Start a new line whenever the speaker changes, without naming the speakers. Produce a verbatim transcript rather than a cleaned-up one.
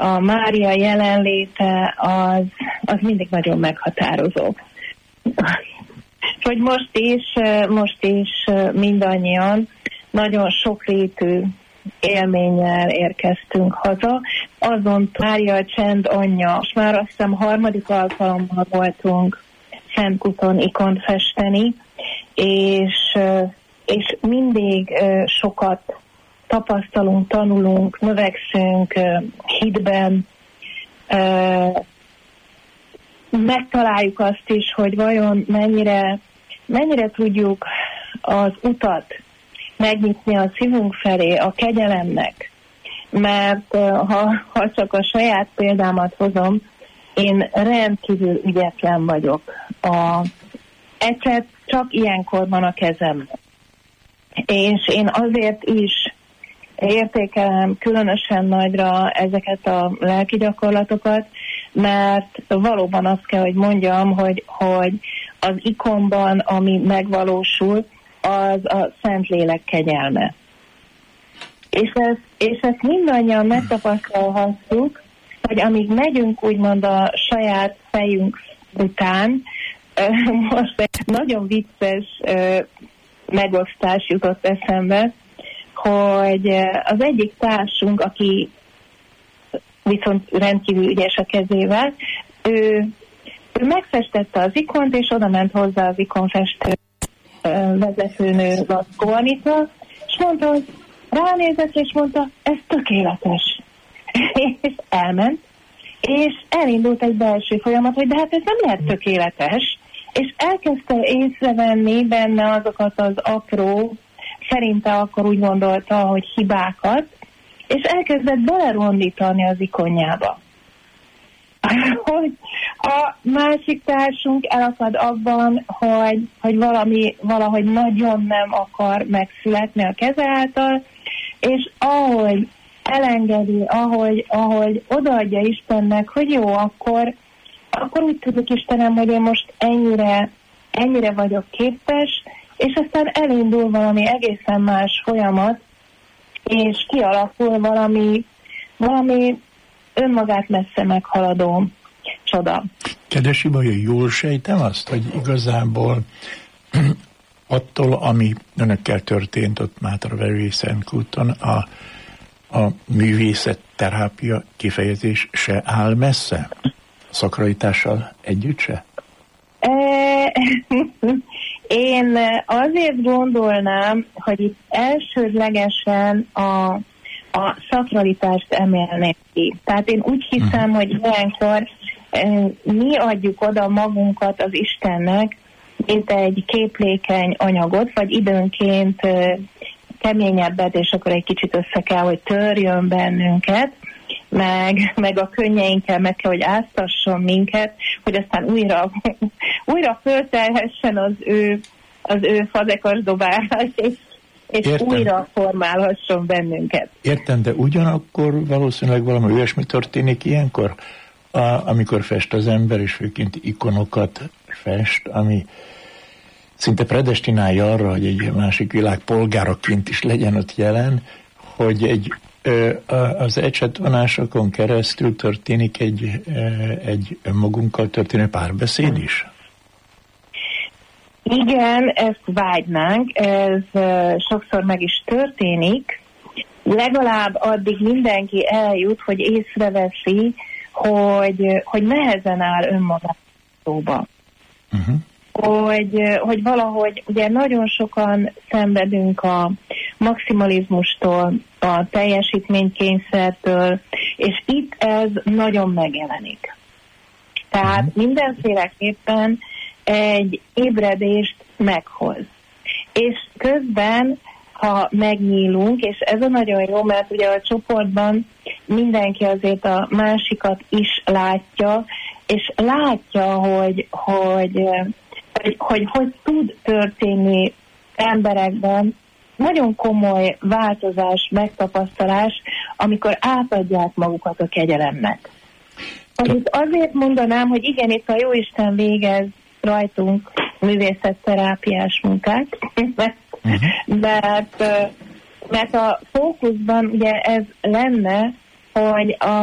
a Mária jelenléte az, az mindig nagyon meghatározó. Hogy most is, most is mindannyian nagyon sokrétű élménnyel érkeztünk haza. Azon Mária csend anyja, most már azt hiszem harmadik alkalommal voltunk Szentkúton ikont festeni, és, és mindig sokat tapasztalunk, tanulunk, növekszünk hitben, megtaláljuk azt is, hogy vajon mennyire, mennyire tudjuk az utat megnyitni a szívünk felé, a kegyelemnek. Mert ha, ha csak a saját példámat hozom, én rendkívül ügyetlen vagyok. A ecset csak ilyenkor van a kezemben. És én azért is értékelem különösen nagyra ezeket a lelki gyakorlatokat, mert valóban azt kell, hogy mondjam, hogy, hogy az ikonban, ami megvalósul, az a Szentlélek kegyelme. És ezt, és ezt mindannyian megtapasztalhatjuk, hogy amíg megyünk úgymond a saját fejünk után, most egy nagyon vicces megosztás jutott eszembe, hogy az egyik társunk, aki viszont rendkívül ügyes a kezével, ő, ő megfestette az ikont, és oda ment hozzá az ikonfestő vezetőnő Lackó Anita, és mondta, hogy ránézett, és mondta, ez tökéletes. És elment, és elindult egy belső folyamat, hogy de hát ez nem lehet tökéletes, és elkezdte észrevenni benne azokat az apró, szerinte akkor úgy gondolta, hogy hibákat, és elkezdett belerondítani az ikonjába. Hogy a másik társunk elakad abban, hogy, hogy valami valahogy nagyon nem akar megszületni a keze által, és ahogy elengedi, ahogy, ahogy odaadja Istennek, hogy jó, akkor, akkor úgy tudok Istenem, hogy én most ennyire, ennyire vagyok képes, és aztán elindul valami egészen más folyamat, és kialakul valami, valami önmagát messze meghaladó csoda.
Kedves Ibolya, jól sejtem azt, hogy igazából attól, ami önökkel történt ott Mátraverői Szentkúton, a, a művészetterápia kifejezés se áll messze? A szakralitással együtt se?
Én azért gondolnám, hogy itt elsődlegesen a, a szakralitást emelnék ki. Tehát én úgy hiszem, hogy ilyenkor mi adjuk oda magunkat az Istennek, mint egy képlékeny anyagot, vagy időnként keményebbet, és akkor egy kicsit össze kell, hogy törjön bennünket, meg, meg a könnyeinkkel meg kell, hogy áztasson minket, hogy aztán újra, újra föltelhessen az ő, az ő fazekas dobálás, és, és újra formálhasson bennünket.
Értem, de ugyanakkor valószínűleg valami olyasmi történik ilyenkor, a, amikor fest az ember, és főként ikonokat fest, ami szinte predestinálja arra, hogy egy másik világ polgáraként is legyen ott jelen, hogy egy az ecsetvonásokon keresztül történik egy, egy önmagunkkal történő párbeszéd is?
Igen, ezt vágynánk, ez sokszor meg is történik. Legalább addig mindenki eljut, hogy észreveszi, hogy, hogy nehezen áll önmagát szóba. Uh-huh. Hogy, hogy valahogy, ugye nagyon sokan szenvedünk a maximalizmustól, a teljesítménykényszertől, és itt ez nagyon megjelenik. Tehát uh-huh. mindenféleképpen egy ébredést meghoz. És közben, ha megnyílunk, és ez a nagyon jó, mert ugye a csoportban mindenki azért a másikat is látja, és látja, hogy hogy, hogy, hogy, hogy tud történni emberekben nagyon komoly változás, megtapasztalás, amikor átadják magukat a kegyelemnek. Amit azért mondanám, hogy igen, itt a Jóisten végez rajtunk művészetterápiás munkát, mert, uh-huh. mert, mert a fókuszban ugye ez lenne, hogy a